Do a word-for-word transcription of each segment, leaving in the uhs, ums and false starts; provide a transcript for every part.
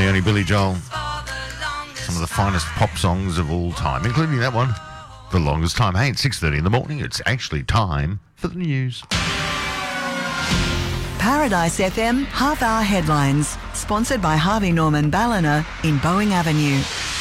the only Billy Joel. Some of the finest pop songs of all time, including that one, The Longest Time. Hey, it's six thirty in the morning. It's actually time for the news. Paradise F M half-hour headlines, sponsored by Harvey Norman Ballina in Boeing Avenue.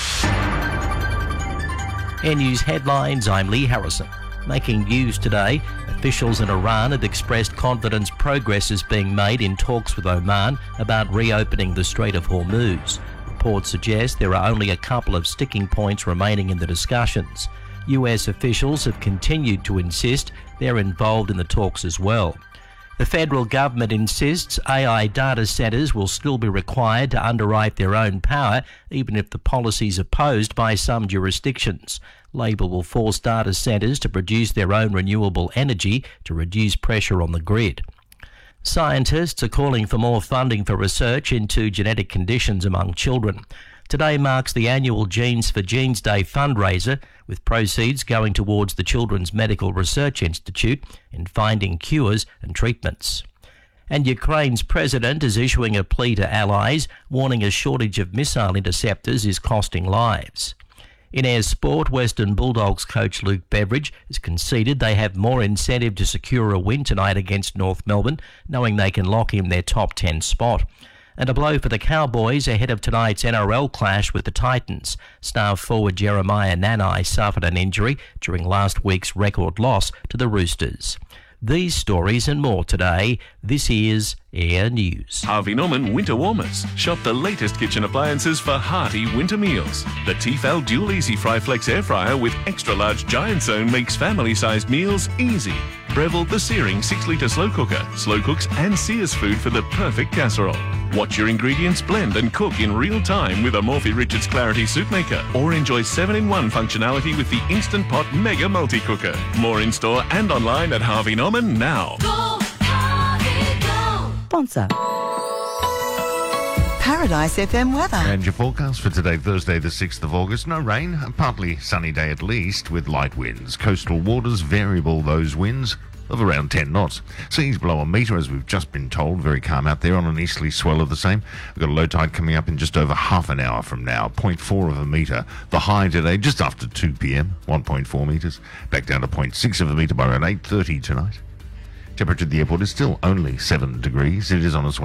Air News headlines, I'm Lee Harrison. Making news today, officials in Iran have expressed confidence progress is being made in talks with Oman about reopening the Strait of Hormuz. Reports suggest there are only a couple of sticking points remaining in the discussions. U S officials have continued to insist they're involved in the talks as well. The federal government insists A I data centres will still be required to underwrite their own power, even if the policy is opposed by some jurisdictions. Labor will force data centres to produce their own renewable energy to reduce pressure on the grid. Scientists are calling for more funding for research into genetic conditions among children. Today marks the annual Genes for Genes Day fundraiser, with proceeds going towards the Children's Medical Research Institute in finding cures and treatments. And Ukraine's president is issuing a plea to allies, warning a shortage of missile interceptors is costing lives. In Ayr Sport, Western Bulldogs coach Luke Beveridge has conceded they have more incentive to secure a win tonight against North Melbourne, knowing they can lock in their top ten spot. And a blow for the Cowboys ahead of tonight's N R L clash with the Titans. Star forward Jeremiah Nanai suffered an injury during last week's record loss to the Roosters. These stories and more today. This is Air News. Harvey Norman Winter Warmers. Shop the latest kitchen appliances for hearty winter meals. The Tefal Dual Easy Fry Flex Air Fryer with extra large giant zone makes family-sized meals easy. Breville the Searing six litre slow cooker. Slow cooks and sears food for the perfect casserole. Watch your ingredients blend and cook in real time with a Morphy Richards Clarity Soup Maker. Or enjoy seven in one functionality with the Instant Pot Mega Multi-Cooker. More in-store and online at Harvey Norman now. Go, Harvey, go! Sponsor. Paradise F M weather. And your forecast for today, Thursday the sixth of August. No rain, a partly sunny day at least, with light winds. Coastal waters, variable those winds of around ten knots. Seas below a metre, as we've just been told. Very calm out there on an easterly swell of the same. We've got a low tide coming up in just over half an hour from now, zero point four of a metre. The high today, just after two p.m, one point four metres. Back down to zero point six of a metre by around eight thirty tonight. Temperature at the airport is still only seven degrees. It is on its way